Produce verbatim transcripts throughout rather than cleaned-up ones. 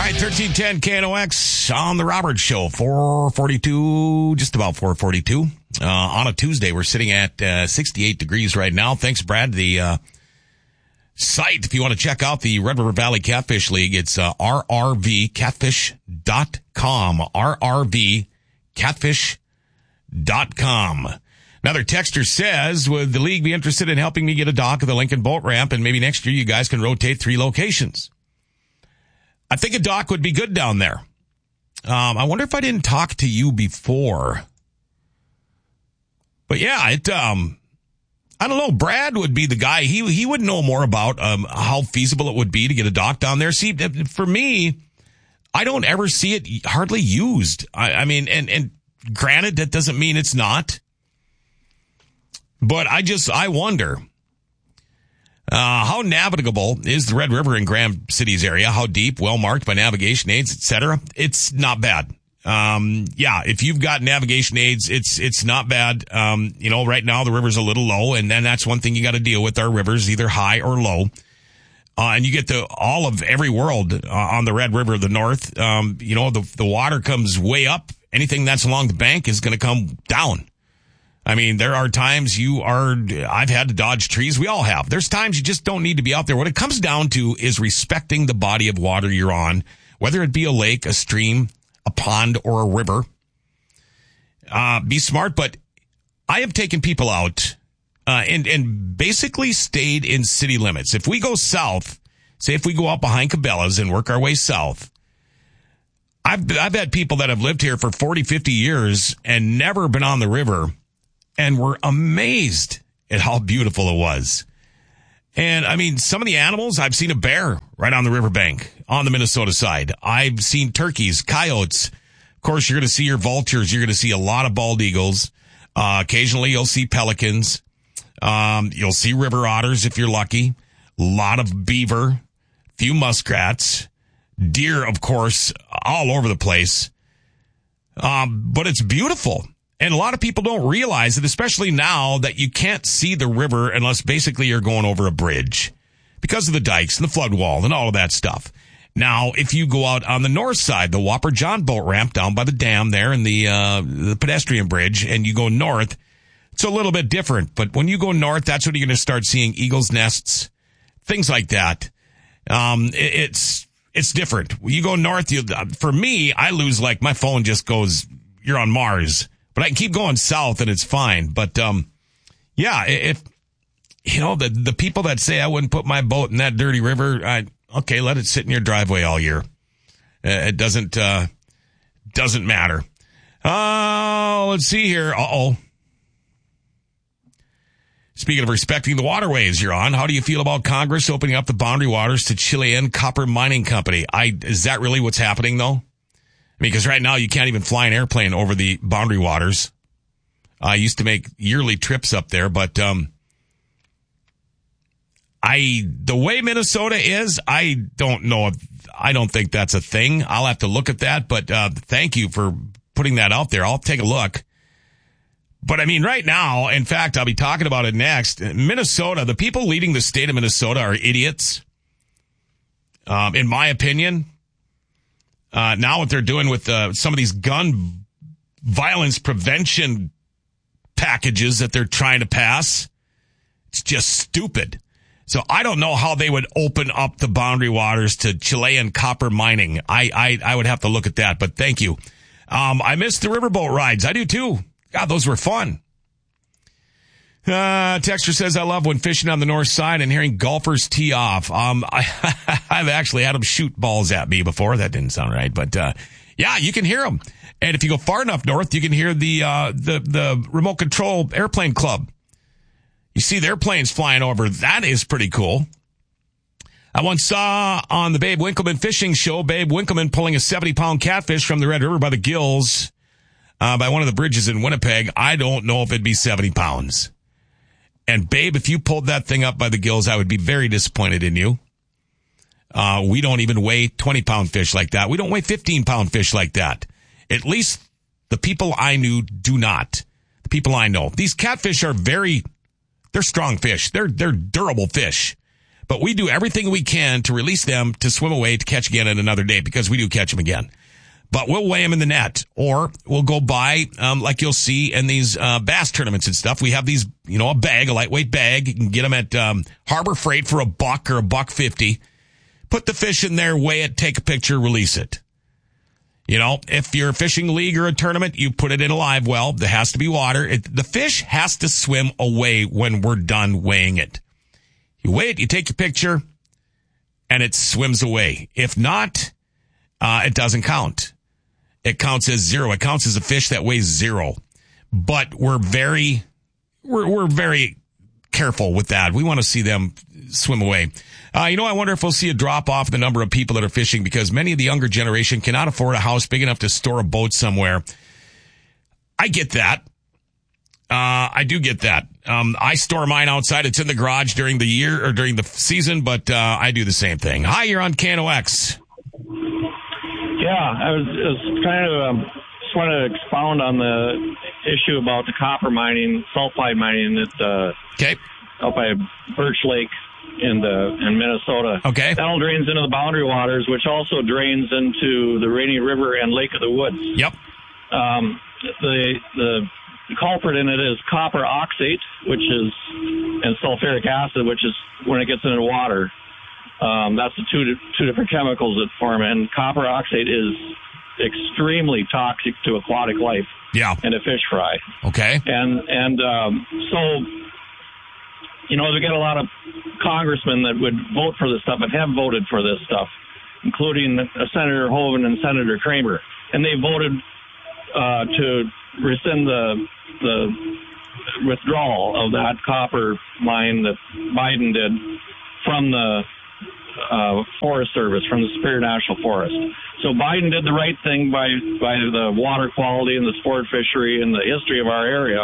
right, thirteen ten K N O X on the Roberts Show, four forty-two, just about four forty-two. Uh, on a Tuesday, we're sitting at uh, sixty-eight degrees right now. Thanks, Brad. The uh, site, if you want to check out the Red River Valley Catfish League, it's uh, R R V catfish dot com, R R V catfish dot com. Another texter says, would the league be interested in helping me get a dock of the Lincoln boat ramp, and maybe next year you guys can rotate three locations? I think a dock would be good down there. Um, I wonder if I didn't talk to you before. But yeah, it, um, I don't know. Brad would be the guy. He, he would know more about, um, how feasible it would be to get a dock down there. See, for me, I don't ever see it hardly used. I, I mean, and, and granted, that doesn't mean it's not. But I just, I wonder, uh, how navigable is the Red River in Grand Cities area? How deep, well marked by navigation aids, et cetera? It's not bad. Um, yeah, if you've got navigation aids, it's, it's not bad. Um, you know, right now the river's a little low, and then that's one thing you got to deal with. Our rivers, either high or low. Uh, and you get the, all of every world uh, on the Red River of the North. Um, you know, the, the water comes way up. Anything that's along the bank is going to come down. I mean, there are times you are, I've had to dodge trees. We all have. There's times you just don't need to be out there. What it comes down to is respecting the body of water you're on, whether it be a lake, a stream, a pond, or a river. Uh, be smart, but I have taken people out, uh, and, and basically stayed in city limits. If we go south, say if we go out behind Cabela's and work our way south, I've, I've had people that have lived here for forty, fifty years and never been on the river, and were amazed at how beautiful it was. And, I mean, some of the animals, I've seen a bear right on the riverbank on the Minnesota side. I've seen turkeys, coyotes. Of course, you're going to see your vultures. You're going to see a lot of bald eagles. Uh, occasionally, you'll see pelicans. Um, you'll see river otters if you're lucky. A lot of beaver. Few muskrats. Deer, of course, all over the place. Um, but it's beautiful. And a lot of people don't realize it, especially now that you can't see the river unless basically you're going over a bridge because of the dikes and the flood wall and all of that stuff. Now, if you go out on the north side, the Whopper John boat ramp down by the dam there and the, uh, the pedestrian bridge, and you go north, it's a little bit different. But when you go north, that's when you're going to start seeing eagles' nests, things like that. Um, it, it's, it's different. When you go north, you, for me, I lose, like, my phone just goes, you're on Mars. But I can keep going south and it's fine. But, um, yeah, if, you know, the, the people that say I wouldn't put my boat in that dirty river, I, okay, let it sit in your driveway all year. Uh, it doesn't, uh, doesn't matter. Uh, let's see here. Uh-oh. Speaking of respecting the waterways you're on, how do you feel about Congress opening up the boundary waters to Chilean Copper Mining Company? I, is that really what's happening though? Because right now you can't even fly an airplane over the boundary waters. I used to make yearly trips up there, but um, I the way Minnesota is, I don't know if I don't think that's a thing. I'll have to look at that, but uh, thank you for putting that out there. I'll take a look. But I mean, right now, in fact, I'll be talking about it next. Minnesota, the people leading the state of Minnesota are idiots, um, in my opinion. Uh, now what they're doing with, uh, some of these gun violence prevention packages that they're trying to pass, it's just stupid. So I don't know how they would open up the boundary waters to Chilean copper mining. I, I, I would have to look at that, but thank you. Um, I missed the riverboat rides. I do too. God, those were fun. Uh, Texter says, I love when fishing on the north side and hearing golfers tee off. Um, I, I've actually had them shoot balls at me before. That didn't sound right, but, uh, yeah, you can hear them. And if you go far enough north, you can hear the, uh, the, the remote control airplane club. You see their planes flying over. That is pretty cool. I once saw on the Babe Winkleman fishing show, Babe Winkleman pulling a seventy pound catfish from the Red River by the gills, uh, by one of the bridges in Winnipeg. I don't know if it'd be seventy pounds. And Babe, if you pulled that thing up by the gills, I would be very disappointed in you. Uh, we don't even weigh twenty pound fish like that. We don't weigh fifteen pound fish like that. At least the people I knew do not. The people I know. These catfish are very, they're strong fish. They're, they're durable fish. But we do everything we can to release them to swim away to catch again at another day, because we do catch them again. But we'll weigh them in the net, or we'll go buy, um, like you'll see in these uh, bass tournaments and stuff. We have these, you know, a bag, a lightweight bag. You can get them at um, Harbor Freight for a buck or a buck fifty. Put the fish in there, weigh it, take a picture, release it. You know, if you're a fishing league or a tournament, you put it in a live well. There has to be water. It, the fish has to swim away when we're done weighing it. You weigh it, you take your picture, and it swims away. If not, uh, it doesn't count. It counts as zero. It counts as a fish that weighs zero. But we're very, we're, we're very careful with that. We want to see them swim away. Uh, you know, I wonder if we'll see a drop off in the number of people that are fishing, because many of the younger generation cannot afford a house big enough to store a boat somewhere. I get that. Uh, I do get that. Um, I store mine outside. It's in the garage during the year or during the season, but, uh, I do the same thing. Hi, you're on K N O X. Yeah, I was, was kind of um, just want to expound on the issue about the copper mining, sulfide mining at uh, okay. out by Birch Lake in the in Minnesota. Okay, that all drains into the boundary waters, which also drains into the Rainy River and Lake of the Woods. Yep. Um, the the culprit in it is copper oxate, which is and sulfuric acid, which is when it gets into water. Um, that's the two two different chemicals that form, and copper oxide is extremely toxic to aquatic life. Yeah. And a fish fry. Okay. And and um, so, you know, we get a lot of congressmen that would vote for this stuff and have voted for this stuff, including uh, Senator Hoeven and Senator Kramer, and they voted uh, to rescind the the withdrawal of that copper mine that Biden did from the Uh, Forest Service, from the Superior National Forest. So Biden did the right thing by by the water quality and the sport fishery and the history of our area,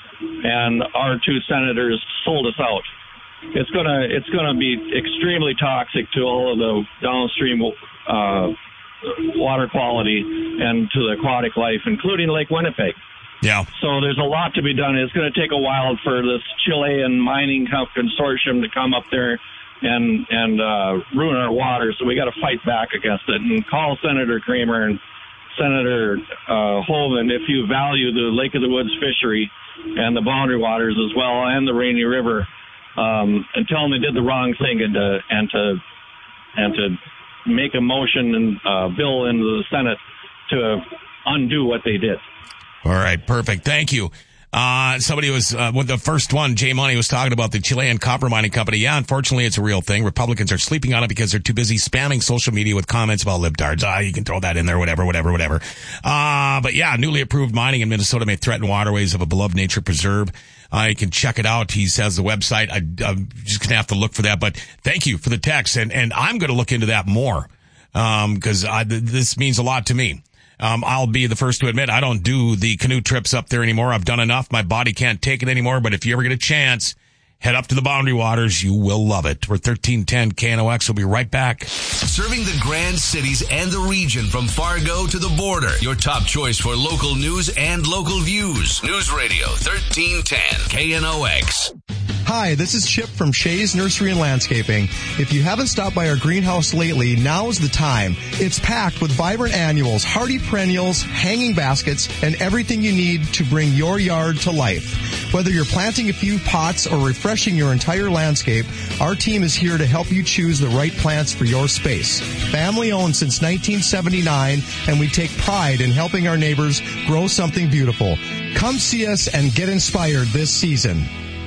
and our two senators sold us out. It's gonna it's gonna be extremely toxic to all of the downstream uh, water quality and to the aquatic life, including Lake Winnipeg. Yeah. So there's a lot to be done. It's going to take a while for this Chilean mining consortium to come up there and and uh, ruin our water, so we got to fight back against it and call Senator Kramer and Senator uh, Hoeven if you value the Lake of the Woods fishery and the boundary waters as well and the Rainy River, um, and tell them they did the wrong thing and to and to and to make a motion and uh, bill into the Senate to undo what they did. All right, perfect. Thank you. Uh, somebody was, uh, with the first one, Jay Money was talking about the Chilean copper mining company. Yeah, unfortunately, it's a real thing. Republicans are sleeping on it because they're too busy spamming social media with comments about libtards. Ah, you can throw that in there, whatever, whatever, whatever. Uh, but yeah, newly approved mining in Minnesota may threaten waterways of a beloved nature preserve. Uh, you can check it out. He says the website. I, I'm just gonna have to look for that, but thank you for the text. And, and I'm gonna look into that more, um, cause I, th- this means a lot to me. Um, I'll be the first to admit I don't do the canoe trips up there anymore. I've done enough. My body can't take it anymore. But if you ever get a chance, head up to the Boundary Waters. You will love it. We're thirteen ten K N O X. We'll be right back. Serving the Grand Cities and the region from Fargo to the border. Your top choice for local news and local views. News Radio thirteen ten K N O X. Hi, this is Chip from Shays Nursery and Landscaping. If you haven't stopped by our greenhouse lately, now's the time. It's packed with vibrant annuals, hardy perennials, hanging baskets, and everything you need to bring your yard to life. Whether you're planting a few pots or refreshing your entire landscape, our team is here to help you choose the right plants for your space. Family owned since nineteen seventy-nine, and we take pride in helping our neighbors grow something beautiful. Come see us and get inspired this season.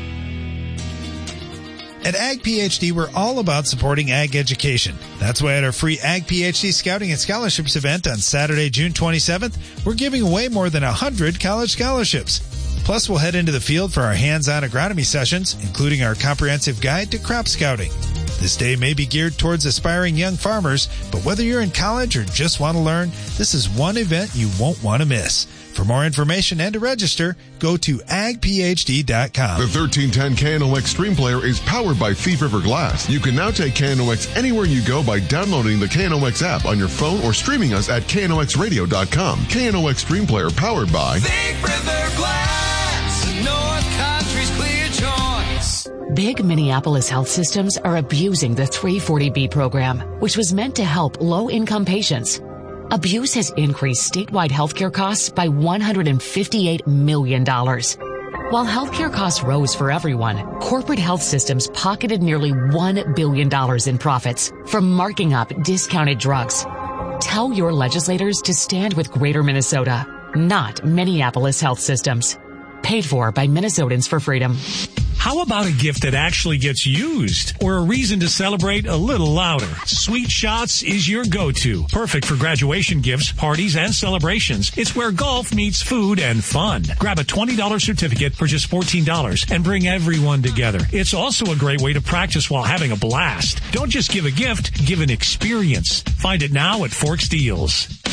At Ag PhD, we're all about supporting ag education. That's why at our free Ag PhD Scouting and Scholarships event on Saturday, June twenty-seventh, we're giving away more than one hundred college scholarships. Plus, we'll head into the field for our hands-on agronomy sessions, including our comprehensive guide to crop scouting. This day may be geared towards aspiring young farmers, but whether you're in college or just want to learn, this is one event you won't want to miss. For more information and to register, go to ag p h d dot com. The thirteen ten K N O X Stream Player is powered by Thief River Glass. You can now take K N O X anywhere you go by downloading the K N O X app on your phone or streaming us at K N O X radio dot com. K N O X Stream Player powered by Thief River Glass, North Country's clear choice. Big Minneapolis health systems are abusing the three forty B program, which was meant to help low-income patients. Abuse has increased statewide healthcare costs by one hundred fifty-eight million dollars. While healthcare costs rose for everyone, corporate health systems pocketed nearly one billion dollars in profits from marking up discounted drugs. Tell your legislators to stand with Greater Minnesota, not Minneapolis health systems. Paid for by Minnesotans for Freedom. How about a gift that actually gets used or a reason to celebrate a little louder? Sweet Shots is your go-to. Perfect for graduation gifts, parties, and celebrations. It's where golf meets food and fun. Grab a twenty dollars certificate for just fourteen dollars and bring everyone together. It's also a great way to practice while having a blast. Don't just give a gift, give an experience. Find it now at Forks Deals.